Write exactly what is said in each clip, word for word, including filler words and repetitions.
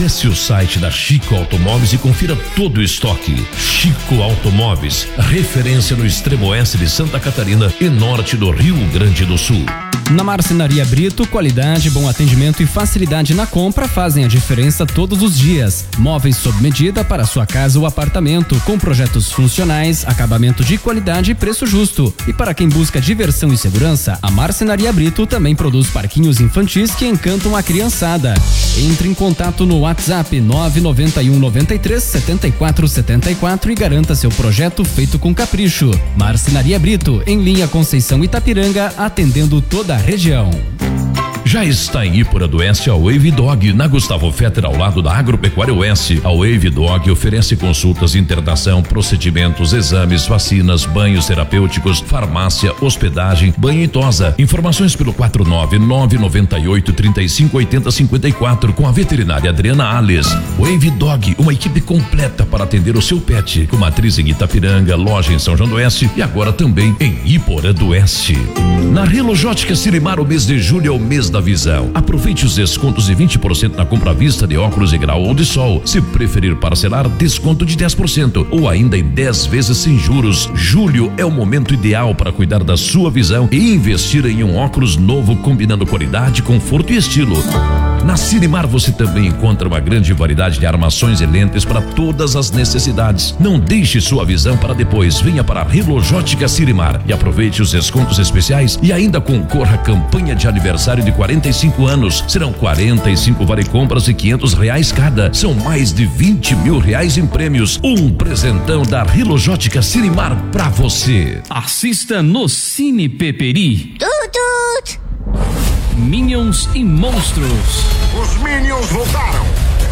Acesse o site da Chico Automóveis e confira todo o estoque. Chico Automóveis, referência no extremo oeste de Santa Catarina e norte do Rio Grande do Sul. Na Marcenaria Brito, qualidade, bom atendimento e facilidade na compra fazem a diferença todos os dias. Móveis sob medida para sua casa ou apartamento, com projetos funcionais, acabamento de qualidade e preço justo. E para quem busca diversão e segurança, a Marcenaria Brito também produz parquinhos infantis que encantam a criançada. Entre em contato no WhatsApp nove nove um nove três sete quatro sete quatro e garanta seu projeto feito com capricho. Marcenaria Brito, em linha Conceição Itapiranga, atendendo toda a região. Já está em Ípora do Oeste a Wave Dog, na Gustavo Fetter, ao lado da Agropecuária Oeste. A Wave Dog oferece consultas, internação, procedimentos, exames, vacinas, banhos terapêuticos, farmácia, hospedagem, banho e tosa. Informações pelo quatro nove nove nove oito três cinco oito zero cinco quatro com a veterinária Adriana Alves. Wave Dog, uma equipe completa para atender o seu pet, com matriz em Itapiranga, loja em São João do Oeste e agora também em Ípora do Oeste. Na Relojótica Sirimar, o mês de julho é o mês da visão. Aproveite os descontos de vinte por cento na compra à vista de óculos de grau ou de sol. Se preferir parcelar, desconto de dez por cento ou ainda em dez vezes sem juros. Julho é o momento ideal para cuidar da sua visão e investir em um óculos novo combinando qualidade, conforto e estilo. Na Sirimar você também encontra uma grande variedade de armações e lentes para todas as necessidades. Não deixe sua visão para depois. Venha para a Relojótica Sirimar e aproveite os descontos especiais e ainda concorra à campanha de aniversário de quarenta e cinco anos. Serão quarenta e cinco vale compras de quinhentos reais cada. São mais de vinte mil reais em prêmios. Um presentão da Relojótica Sirimar pra você. Assista no Cine Peperi. Tut, tut. Minions e Monstros. Os Minions voltaram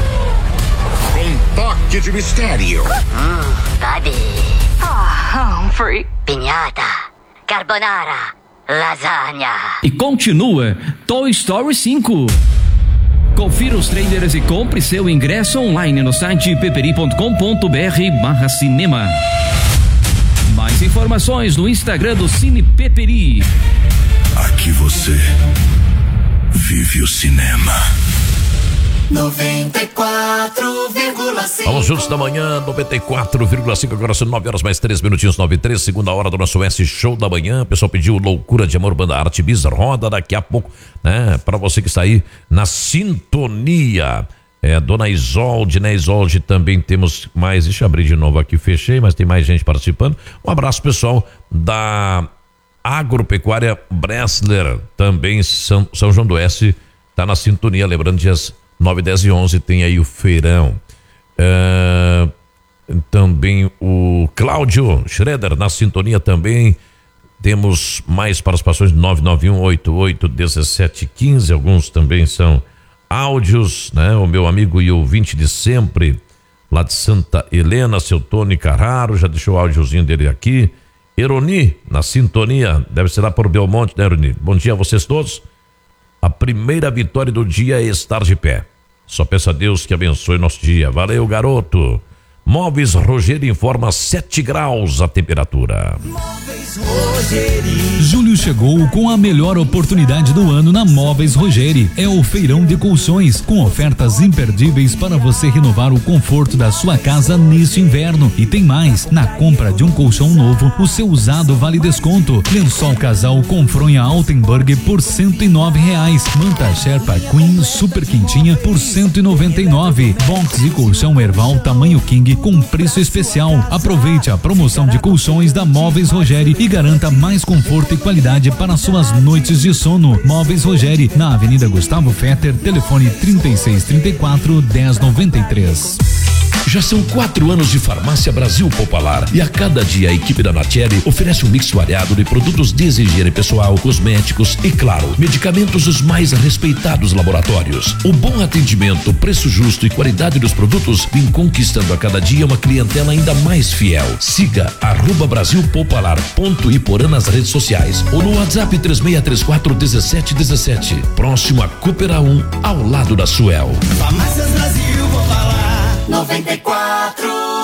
com toque de mistério. Hum, Buddy. Oh, Humphrey. Pinhata. Carbonara. Lasagna. E continua Toy Story cinco. Confira os trailers e compre seu ingresso online no site peperi ponto com ponto br barra cinema. Mais informações no Instagram do Cine Peperi. Aqui você vive o cinema. noventa e quatro vírgula cinco. Vamos juntos da manhã, noventa e quatro vírgula cinco, agora são nove horas mais três minutinhos, nove e três, segunda hora do nosso S Show da manhã. O pessoal pediu Loucura de Amor, banda Arte Bis, roda daqui a pouco, né? Pra você que está aí na sintonia. É, Dona Isolde, né? Isolde, também temos mais, deixa eu abrir de novo aqui, fechei, mas tem mais gente participando. Um abraço, pessoal, da Agropecuária Bressler, também São, São João do Oeste, tá na sintonia, lembrando dias nove, dez e onze tem aí o feirão. É, também o Cláudio Schroeder na sintonia também. Temos mais participações de nove nove um oito oito um sete um cinco, alguns também são áudios, né? O meu amigo e ouvinte de sempre, lá de Santa Helena, seu Tony Carraro, já deixou o áudiozinho dele aqui. Eroni, na sintonia, deve ser lá por Belmonte, né, Eroni? Bom dia a vocês todos. A primeira vitória do dia é estar de pé. Só peço a Deus que abençoe nosso dia. Valeu, garoto. Móveis Rogério informa sete graus a temperatura. Móveis Rogério. Julho chegou com a melhor oportunidade do ano na Móveis Rogério. É o feirão de colchões, com ofertas imperdíveis para você renovar o conforto da sua casa neste inverno. E tem mais, na compra de um colchão novo, o seu usado vale desconto. Lençol casal com fronha Altenburg por cento e nove reais. Manta Sherpa Queen super quentinha por cento e noventa e nove. Box e colchão Erval tamanho King com preço especial. Aproveite a promoção de colchões da Móveis Rogério e garanta mais conforto e qualidade para suas noites de sono. Móveis Rogério, na Avenida Gustavo Fetter, telefone trinta e seis, trinta e quatro, dez, noventa e três. Já são quatro anos de Farmácia Brasil Popular e a cada dia a equipe da Natieri oferece um mix variado de produtos de higiene pessoal, cosméticos e, claro, medicamentos dos mais respeitados laboratórios. O bom atendimento, preço justo e qualidade dos produtos vem conquistando a cada dia uma clientela ainda mais fiel. Siga arroba Brasil Popular ponto Iporã nas redes sociais ou no WhatsApp três seis três quatro um sete um sete. Próximo a Coopera um, ao lado da Suel. Farmácias Brasil Popular noventa e quatro.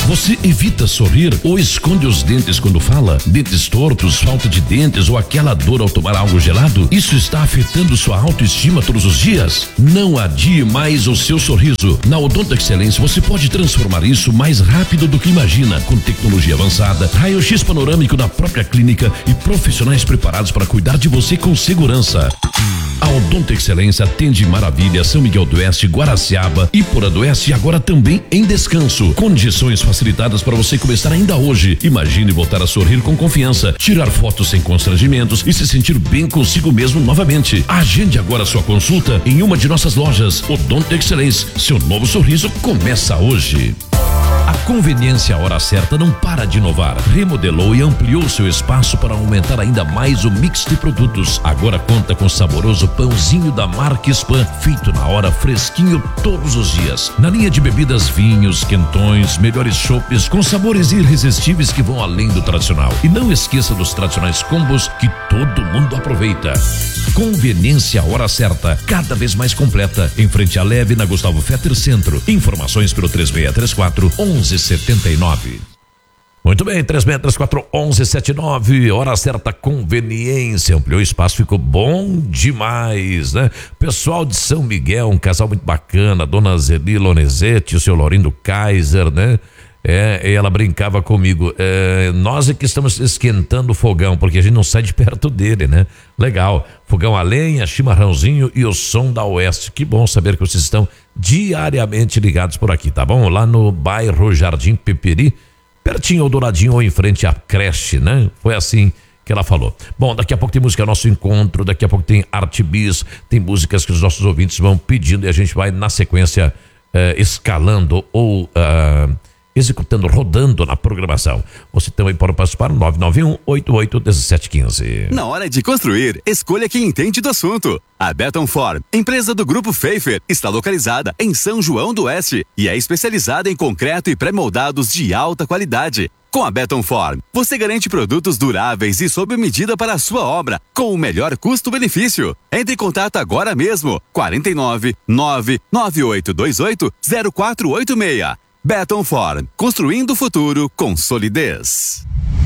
Você evita sorrir ou esconde os dentes quando fala? Dentes tortos, falta de dentes ou aquela dor ao tomar algo gelado? Isso está afetando sua autoestima todos os dias? Não adie mais o seu sorriso. Na Odonto Excelência você pode transformar isso mais rápido do que imagina, com tecnologia avançada, raio-x panorâmico na própria clínica e profissionais preparados para cuidar de você com segurança. A Odonto Excelência atende Maravilha, São Miguel do Oeste, Guaraciaba, Ipora do Oeste e agora também em Descanso. Condições facilitadas para você começar ainda hoje. Imagine voltar a sorrir com confiança, tirar fotos sem constrangimentos e se sentir bem consigo mesmo novamente. Agende agora sua consulta em uma de nossas lojas. Odonto Excelência, seu novo sorriso começa hoje. A Conveniência Hora Certa não para de inovar. Remodelou e ampliou seu espaço para aumentar ainda mais o mix de produtos. Agora conta com saboroso pãozinho da marca Spam, feito na hora, fresquinho todos os dias. Na linha de bebidas, vinhos, quentões, melhores chopes com sabores irresistíveis que vão além do tradicional. E não esqueça dos tradicionais combos que todo mundo aproveita. Conveniência Hora Certa, cada vez mais completa, em frente à Leve, na Gustavo Fetter Centro. Informações pelo três seis três quatro, um um sete nove. Muito bem, três seis três quatro, um um sete nove, Hora Certa Conveniência, ampliou o espaço, ficou bom demais, né? Pessoal de São Miguel, um casal muito bacana, Dona Zeli Lonezetti, o seu Laurindo Kaiser, né? É, ela brincava comigo, é, nós é que estamos esquentando o fogão, porque a gente não sai de perto dele, né? Legal, fogão a lenha, chimarrãozinho e o som da Oeste. Que bom saber que vocês estão diariamente ligados por aqui, tá bom? Lá no bairro Jardim Peperi, pertinho ao Douradinho ou em frente à creche, né? Foi assim que ela falou. Bom, daqui a pouco tem música Nosso Encontro, daqui a pouco tem Arte Bis, tem músicas que os nossos ouvintes vão pedindo e a gente vai na sequência eh, escalando ou uh, executando, rodando na programação. Você também pode participar no nove nove um, oito oito um sete um cinco. Na hora de construir, escolha quem entende do assunto. A Beton Form, empresa do Grupo Pfeiffer, está localizada em São João do Oeste e é especializada em concreto e pré-moldados de alta qualidade. Com a Beton Form, você garante produtos duráveis e sob medida para a sua obra, com o melhor custo-benefício. Entre em contato agora mesmo, quarenta e nove, nove nove oito dois oito, zero quatro oito seis. Beton Form, construindo o futuro com solidez.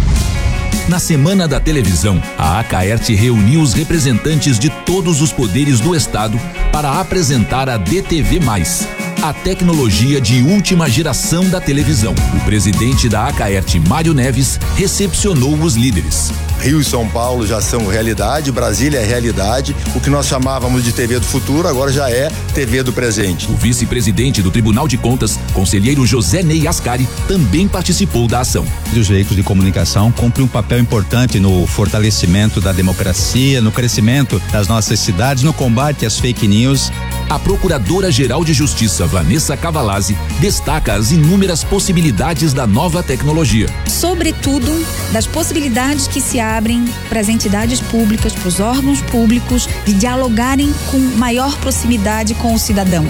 Na Semana da Televisão, a Acaerte reuniu os representantes de todos os poderes do Estado para apresentar a D T V mais, a tecnologia de última geração da televisão. O presidente da Acaerte, Mário Neves, recepcionou os líderes. Rio e São Paulo já são realidade, Brasília é realidade. O que nós chamávamos de T V do futuro agora já é T V do presente. O vice-presidente do Tribunal de Contas, conselheiro José Ney Ascari, também participou da ação. Os veículos de comunicação cumprem um papel importante no fortalecimento da democracia, no crescimento das nossas cidades, no combate às fake news. A Procuradora-Geral de Justiça, Vanessa Cavalazzi, destaca as inúmeras possibilidades da nova tecnologia. Sobretudo, das possibilidades que se abrem para as entidades públicas, para os órgãos públicos, de dialogarem com maior proximidade com o cidadão.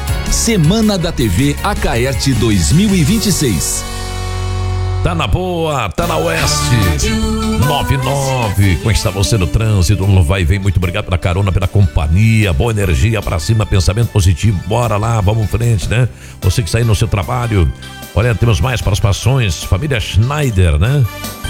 Semana da T V Acaerte dois mil e vinte e seis. Tá na boa, tá na Oeste. nove nove. Como está você no trânsito? No vai e vem. Muito obrigado pela carona, pela companhia. Boa energia pra cima, pensamento positivo. Bora lá, vamos em frente, né? Você que está aí no seu trabalho. Olha, temos mais participações. Família Schneider, né?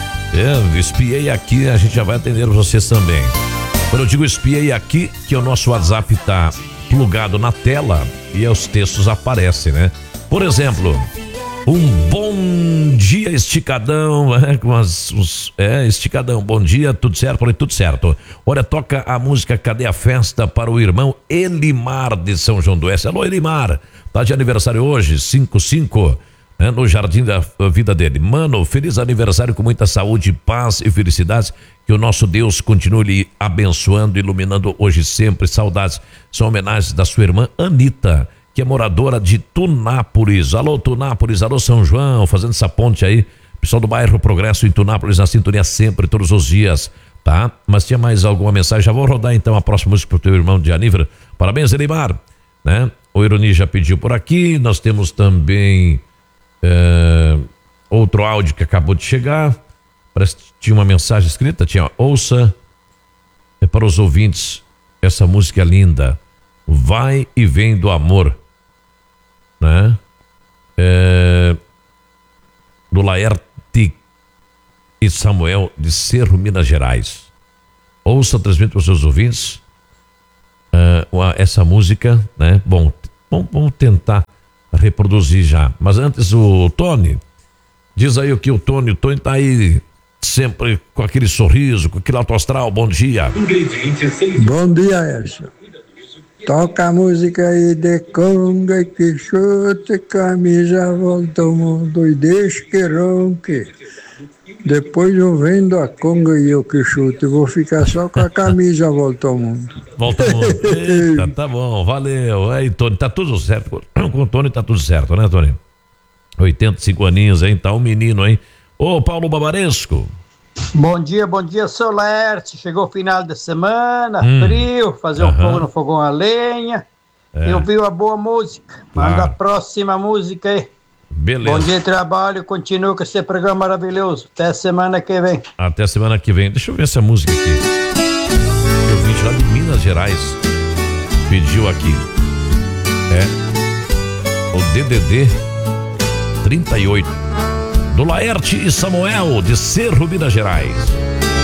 Eu espiei aqui, a gente já vai atender vocês também. Quando eu digo espiei aqui, que o nosso WhatsApp tá plugado na tela e os textos aparecem, né? Por exemplo, um bom dia esticadão, é, com as, os, é, esticadão, bom dia, tudo certo, por aí, tudo certo. Olha, toca a música Cadê a Festa para o irmão Elimar de São João do Oeste. Alô, Elimar, tá de aniversário hoje, cinco cinco, né, no jardim da vida dele. Mano, feliz aniversário com muita saúde, paz e felicidades. Que o nosso Deus continue lhe abençoando, iluminando hoje sempre. Saudades, são homenagens da sua irmã Anitta, que é moradora de Tunápolis. Alô, Tunápolis, alô, São João, fazendo essa ponte aí. Pessoal do bairro Progresso em Tunápolis, na sintonia sempre, todos os dias, tá? Mas tinha mais alguma mensagem? Já vou rodar então a próxima música pro teu irmão de Aníver. Parabéns, Elimar, né? O Ironi já pediu por aqui. Nós temos também é, outro áudio que acabou de chegar. Parece que tinha uma mensagem escrita, tinha, ouça, é para os ouvintes, essa música linda, Vai e Vem do Amor, né? É, Laerte e Samuel de Cerro, Minas Gerais. Ouça, transmita para os seus ouvintes uh, essa música, né? Bom, vamos, vamos tentar reproduzir já. Mas antes, o Tony, diz aí o que o Tony, o Tony tá aí sempre com aquele sorriso, com aquele alto astral. Bom dia. Bom dia, Edson. Toca a música aí de conga que chute, camisa volta ao mundo e deixa que ronque. Depois eu vendo a conga e eu que chute, vou ficar só com a camisa volta ao mundo. Volta ao mundo. Eita, tá bom, valeu. Aí, Tony, tá tudo certo. Com o Tony tá tudo certo, né, Tony? oitenta e cinco aninhos, hein? Tá um menino, hein? Ô, Paulo Babaresco. Bom dia, bom dia, seu Laerte. Chegou o final de semana, hum. frio, fazer um Aham. fogo no fogão a lenha. É. Eu vi uma boa música. Manda Claro. a próxima música aí. Beleza. Bom dia de trabalho, continua com esse programa maravilhoso. Até semana que vem. Até semana que vem. Deixa eu ver essa música aqui. Eu vim lá de Minas Gerais. Pediu aqui. É o D D D trinta e oito do Laerte e Samuel de Cerro, Minas Gerais.